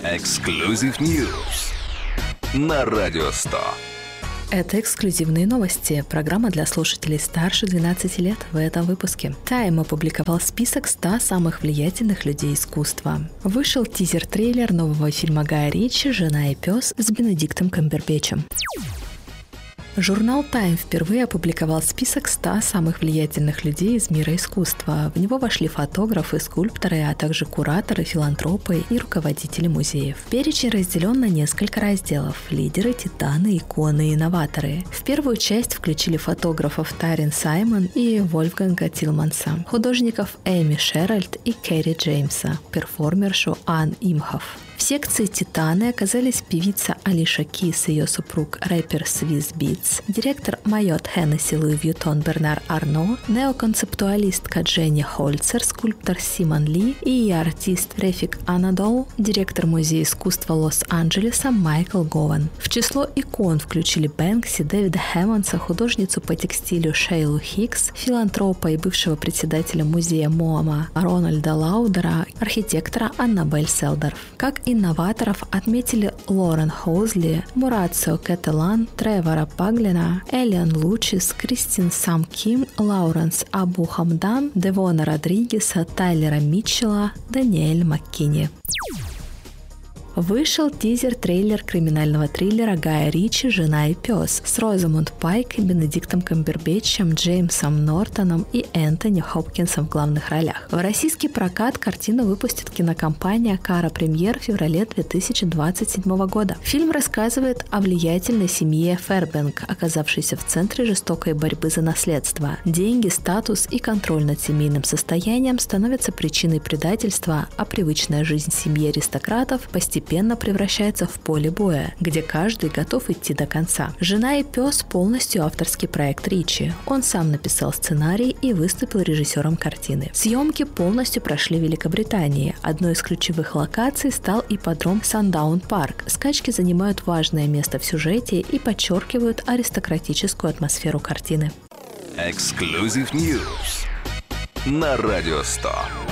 Exclusive News на Радио 100. Это эксклюзивные новости. Программа для слушателей старше 12 лет в этом выпуске. Time опубликовал список 100 самых влиятельных людей искусства. Вышел тизер-трейлер нового фильма Гая Ричи «Жена и пес» с Бенедиктом Камбербэтчем. Журнал Time впервые опубликовал список 100 самых влиятельных людей из мира искусства. В него вошли фотографы, скульпторы, а также кураторы, филантропы и руководители музеев. Перечень разделен на несколько разделов – лидеры, титаны, иконы и инноваторы. В первую часть включили фотографов Тарин Саймон и Вольфганга Тилманса, художников Эми Шеральд и Керри Джеймса, перформершу Ан Имхоф. В секции «Титаны» оказались певица Алиша Кис и ее супруг рэпер Swizz Beatz, директор Майот Хеннесси Луи Вьютон Бернар Арно, неоконцептуалистка Дженни Хольцер, скульптор Симон Ли и артист Рефик Анадол, директор Музея искусства Лос-Анджелеса Майкл Гован. В число икон включили Бэнкси, Дэвида Хэммонса, художницу по текстилю Шейлу Хикс, филантропа и бывшего председателя музея МоМА Рональда Лаудера, архитектора Аннабель Селдорф. Как инноваторов отметили Лорен Хоузли, Мурацио Кателан, Тревора Паглина, Элиан Лучис, Кристин Сам Ким, Лауренс Абу Хамдан, Девона Родригеса, Тайлера Митчелла, Даниэль Маккини. Вышел тизер-трейлер криминального триллера Гая Ричи «Жена и пес» с Розамунд Пайк, Бенедиктом Камбербэтчем, Джеймсом Нортоном и Энтони Хопкинсом в главных ролях. В российский прокат картину выпустит кинокомпания «Кара Премьер» в феврале 2027 года. Фильм рассказывает о влиятельной семье Фэрбенк, оказавшейся в центре жестокой борьбы за наследство. Деньги, статус и контроль над семейным состоянием становятся причиной предательства, а привычная жизнь семьи аристократов постепенно превращается в поле боя, где каждый готов идти до конца. «Жена и пес» полностью авторский проект Ричи. Он сам написал сценарий и выступил режиссером картины. Съемки полностью прошли в Великобритании. Одной из ключевых локаций стал ипподром Сандаун Парк. Скачки занимают важное место в сюжете и подчеркивают аристократическую атмосферу картины. Exclusive News на Радио 100.